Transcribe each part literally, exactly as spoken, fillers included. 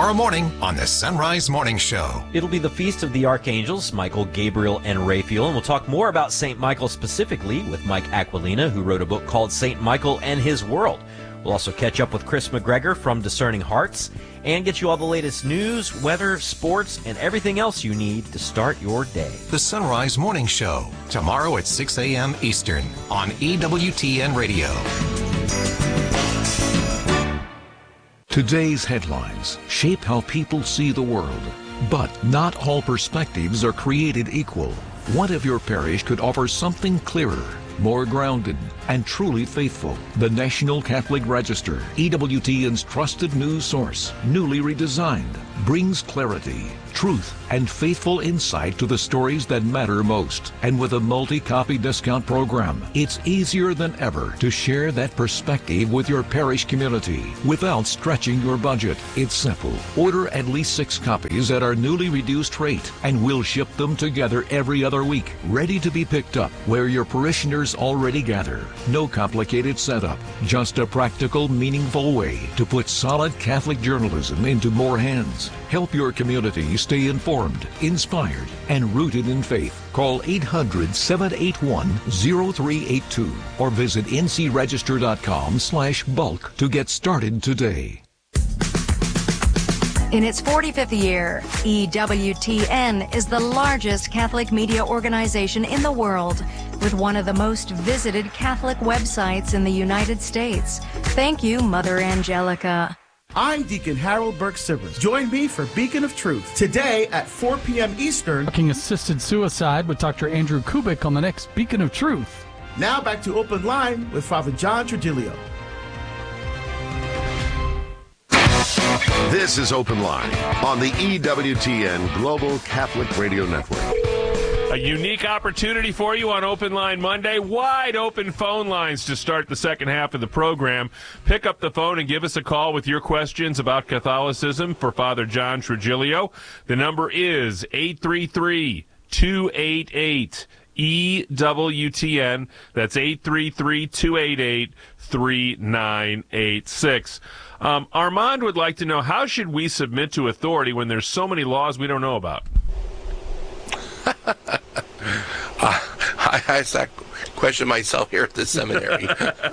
tomorrow morning on the Sunrise Morning Show. It'll be the Feast of the Archangels, Michael, Gabriel, and Raphael, and we'll talk more about Saint Michael specifically with Mike Aquilina, who wrote a book called Saint Michael and His World. We'll also catch up with Chris McGregor from Discerning Hearts and get you all the latest news, weather, sports, and everything else you need to start your day. The Sunrise Morning Show, tomorrow at six a.m. Eastern on E W T N Radio. Today's headlines shape how people see the world, but not all perspectives are created equal. What if your parish could offer something clearer, more grounded, and truly faithful? The National Catholic Register, E W T N's trusted news source, newly redesigned, brings clarity, truth, and faithful insight to the stories that matter most. And with a multi-copy discount program, it's easier than ever to share that perspective with your parish community without stretching your budget. It's simple. Order at least six copies at our newly reduced rate, and we'll ship them together every other week, ready to be picked up where your parishioners already gather. No complicated setup, just a practical, meaningful way to put solid Catholic journalism into more hands. Help your community stay informed, inspired, and rooted in faith. Call eight hundred, seven eight one, zero three eight two or visit n c register dot com slash bulk to get started today. In its forty-fifth year, E W T N is the largest Catholic media organization in the world, with one of the most visited Catholic websites in the United States. Thank you, Mother Angelica. I'm Deacon Harold Burke-Sivers. Join me for Beacon of Truth today at four p.m. Eastern. Talking assisted suicide with Doctor Andrew Kubik on the next Beacon of Truth. Now back to Open Line with Father John Trujillo. This is Open Line on the E W T N Global Catholic Radio Network. A unique opportunity for you on Open Line Monday. Wide open phone lines to start the second half of the program. Pick up the phone and give us a call with your questions about Catholicism for Father John Trujillo. The number is eight three three, two eight eight, E W T N. That's eight three three, two eight eight, three nine eight six. Um, Armand would like to know, how should we submit to authority when there's so many laws we don't know about? uh, I asked that question myself here at the seminary.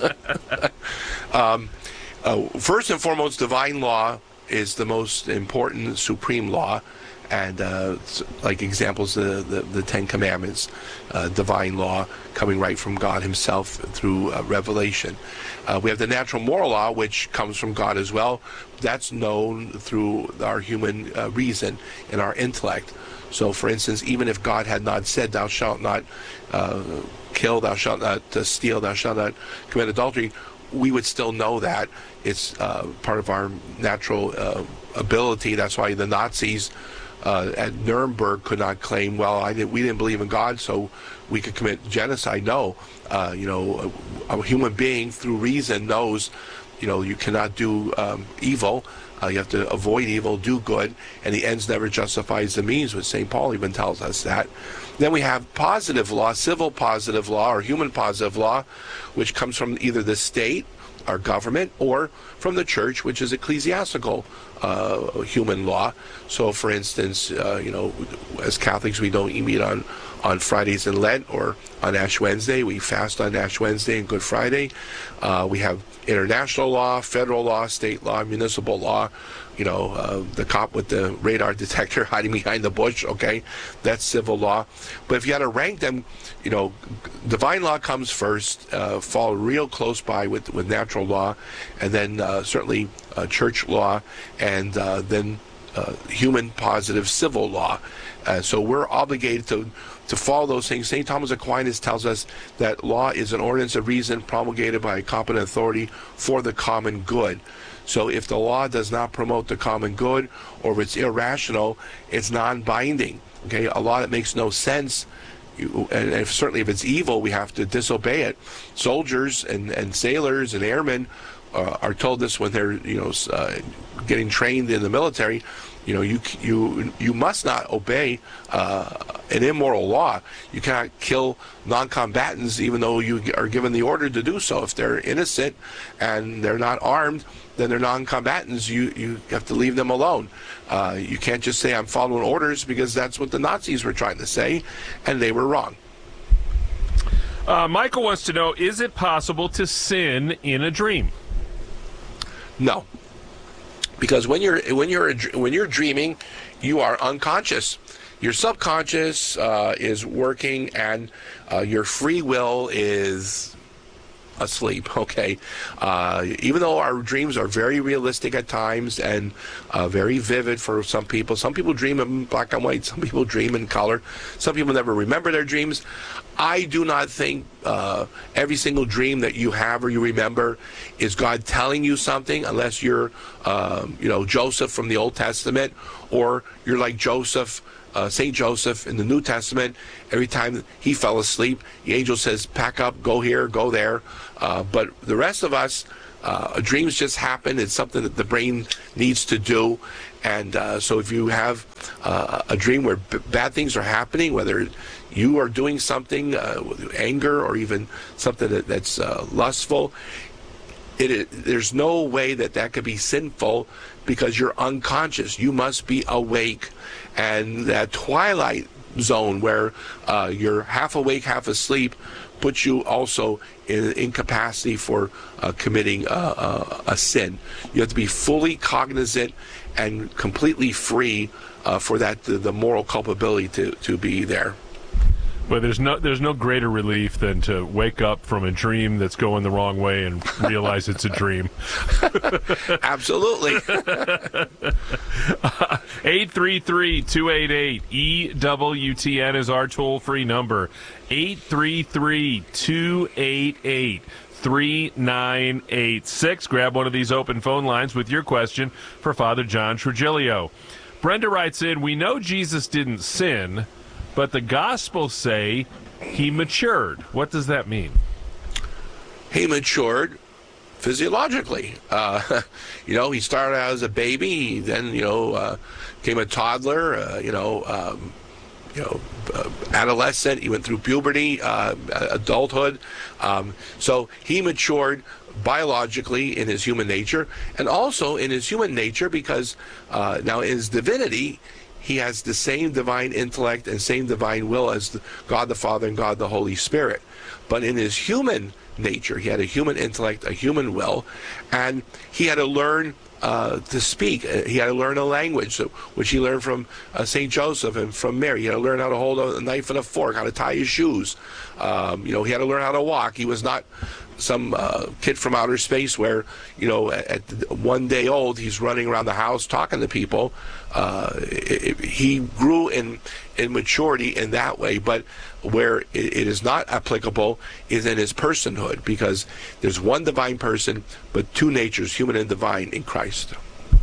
um, uh, first and foremost, divine law is the most important supreme law. And uh, like examples, the, the, the Ten Commandments, uh, divine law coming right from God himself through uh, revelation. Uh, we have the natural moral law, which comes from God as well. That's known through our human uh, reason and our intellect. So, for instance, even if God had not said, thou shalt not uh, kill, thou shalt not uh, steal, thou shalt not commit adultery, we would still know that. It's uh, part of our natural uh, ability. That's why the Nazis Uh, at Nuremberg could not claim, well, I didn't, we didn't believe in God, so we could commit genocide. No, uh, you know, a, a human being through reason knows, you know, you cannot do um, evil. Uh, you have to avoid evil, do good, and the ends never justifies the means, which Saint Paul even tells us that. Then we have positive law, civil positive law, or human positive law, which comes from either the state, our government, or from the church, which is ecclesiastical uh, human law. So, for instance, uh, you know, as Catholics, we don't meet on, on Fridays in Lent or on Ash Wednesday. We fast on Ash Wednesday and Good Friday. Uh, we have international law, federal law, state law, municipal law. You know, uh, the cop with the radar detector hiding behind the bush, okay, that's civil law. But if you had to rank them, you know, divine law comes first, uh, fall real close by with, with natural law, and then uh, certainly uh, church law, and uh, then uh, human positive civil law. Uh, so we're obligated to to follow those things. Saint Thomas Aquinas tells us that law is an ordinance of reason promulgated by a competent authority for the common good. So if the law does not promote the common good, or if it's irrational, it's non-binding. Okay, a law that makes no sense, you, and if, certainly if it's evil, we have to disobey it. Soldiers and, and sailors and airmen uh, are told this when they're, you know, uh, getting trained in the military. You know, you you you must not obey uh, an immoral law. You cannot kill non-combatants even though you are given the order to do so. If they're innocent and they're not armed, then they're non-combatants. You you have to leave them alone. Uh, you can't just say I'm following orders, because that's what the Nazis were trying to say, and they were wrong. Uh, Michael wants to know, is it possible to sin in a dream? No, because when you're when you're when you're dreaming, you are unconscious. Your subconscious uh, is working, and uh, your free will is asleep. Okay, uh, even though our dreams are very realistic at times and uh, very vivid for some people. Some people dream in black and white. Some people dream in color. Some people never remember their dreams. I do not think uh, every single dream that you have or you remember is God telling you something, unless you're, um, you know, Joseph from the Old Testament, or you're like Joseph, uh, Saint Joseph in the New Testament. Every time he fell asleep, the angel says, "Pack up, go here, go there." Uh, but the rest of us, uh, dreams just happen. It's something that the brain needs to do. And uh, so if you have uh, a dream where b- bad things are happening, whether you are doing something uh, with anger or even something that, that's uh, lustful, it, it, there's no way that that could be sinful, because you're unconscious. You must be awake. And that twilight zone where uh, you're half awake, half asleep, puts you also in incapacity for uh, committing uh, uh, a sin. You have to be fully cognizant and completely free uh, for that the, the moral culpability to, to be there. But there's no there's no greater relief than to wake up from a dream that's going the wrong way and realize it's a dream. Absolutely. eight three three, two eight eight, E W T N is our toll-free number. eight three three, two eight eight, three nine eight six. Grab one of these open phone lines with your question for Father John Trigilio. Brenda writes in, we know Jesus didn't sin, but the Gospels say he matured. What does that mean? He matured physiologically. Uh, you know, he started out as a baby, then, you know, uh, became a toddler, uh, you know, um, you know, uh, adolescent. He went through puberty, uh, adulthood. Um, so he matured biologically in his human nature, and also in his human nature because uh, now in his divinity, he has the same divine intellect and same divine will as the, God the Father and God the Holy Spirit. But in his human nature, he had a human intellect, a human will, and he had to learn uh, to speak. He had to learn a language, so, which he learned from uh, Saint Joseph and from Mary. He had to learn how to hold a knife and a fork, how to tie his shoes. Um, you know, he had to learn how to walk. He was not some uh, kid from outer space where, you know, at, at one day old, he's running around the house talking to people. Uh, it, it, he grew in, in maturity in that way, but where it, it is not applicable is in his personhood, because there's one divine person, but two natures, human and divine, in Christ.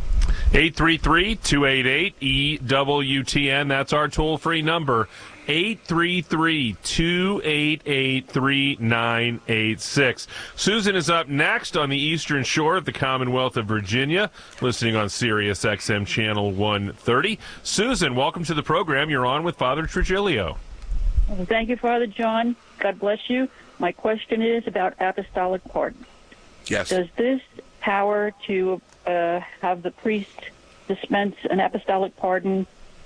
eight three three, two eight eight, E W T N, that's our toll-free number. eight three three, two eight eight, three nine eight six. Susan is up next on the eastern shore of the Commonwealth of Virginia, listening on Sirius X M Channel one thirty. Susan, welcome to the program. You're on with Father Trigilio. Thank you, Father John. God bless you. My question is about apostolic pardon. Yes. Does this power to uh, have the priest dispense an apostolic pardon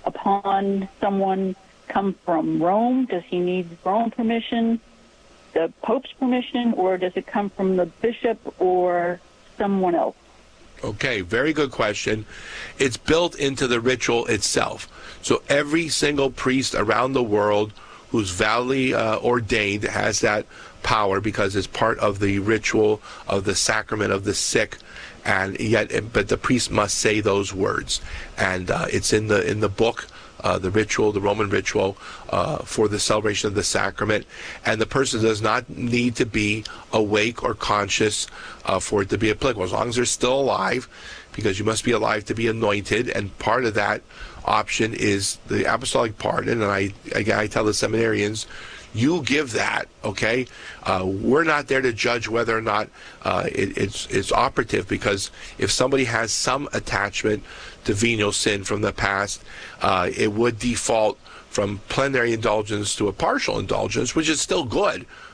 upon someone come from Rome? Does he need Rome permission, the Pope's permission, or does it come from the bishop or someone else? Okay, very good question. It's built into the ritual itself. So every single priest around the world who's validly uh, ordained has that power, because it's part of the ritual of the sacrament of the sick. And yet, but the priest must say those words, and uh, it's in the in the book. Uh, the ritual, the Roman ritual uh, for the celebration of the sacrament. And the person does not need to be awake or conscious uh, for it to be applicable, as long as they're still alive, because you must be alive to be anointed. And part of that option is the apostolic pardon. And I, I, I tell the seminarians, you give that, okay? Uh, we're not there to judge whether or not uh, it, it's, it's operative, because if somebody has some attachment to venial sin from the past, uh, it would default from plenary indulgence to a partial indulgence, which is still good,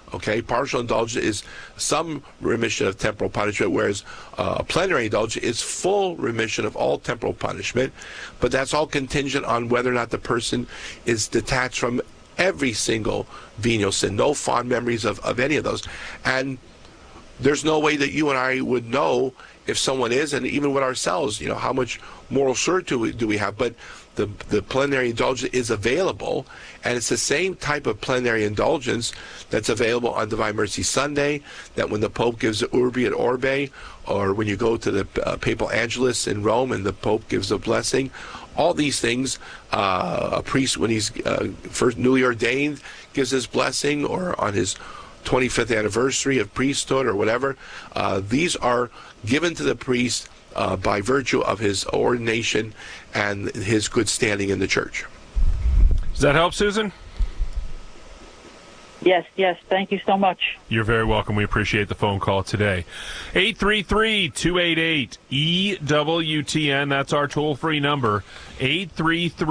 Okay, partial indulgence is some remission of temporal punishment, whereas uh, plenary indulgence is full remission of all temporal punishment. But that's all contingent on whether or not the person is detached from every single venial sin, no fond memories of, of any of those. And there's no way that you and I would know if someone is, and even with ourselves, you know, how much moral certitude do we have. But the the plenary indulgence is available, and it's the same type of plenary indulgence that's available on Divine Mercy Sunday, that when the Pope gives the Urbi et Orbe, or when you go to the uh, Papal Angelus in Rome and the Pope gives a blessing. All these things, uh, a priest, when he's uh, first newly ordained, gives his blessing, or on his twenty-fifth anniversary of priesthood or whatever. Uh, these are given to the priest uh, by virtue of his ordination and his good standing in the church. Does that help, Susan? Yes, yes. Thank you so much. You're very welcome. We appreciate the phone call today. eight three three, two eight eight, E W T N. That's our toll-free number. eight three three